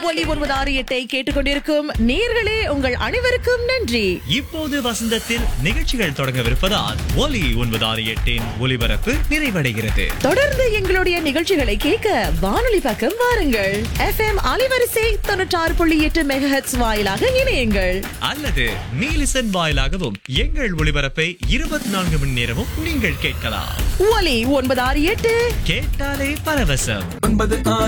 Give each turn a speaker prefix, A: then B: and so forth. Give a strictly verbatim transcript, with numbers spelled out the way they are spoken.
A: ஒலி ஒன்பது ஆறு எட்டை கேட்டுக்கொண்டிருக்கும் நேர்களே உங்கள் அனைவருக்கும் நன்றி.
B: இப்போது வசந்தத்தில் நிகழ்ச்சிகள் தொடங்கவிருப்பதால் ஒலி ஒன்பது ஆறு எட்டின் ஒலிபரப்பு நிறைவடைகிறது.
A: தொடர்ந்து எங்களுடைய நிகழ்ச்சிகளை கேட்க வானொலி பக்கம் வாருங்கள். எஃப்எம் அலைவரிசை தொண்ணூற்றாறு புள்ளி எட்டு மெகாஹெர்ட்ஸ் வாயிலாக இணையுங்கள்.
B: அல்லது நீலிசன் வாயிலாகவும் எங்கள் ஒளிபரப்பை இருபத்தி நான்கு மணி நேரமும் நீங்கள் கேட்கலாம்.
A: ஒலி ஒன்பது ஆறு எட்டு
B: கேட்டாலே பரவசம்.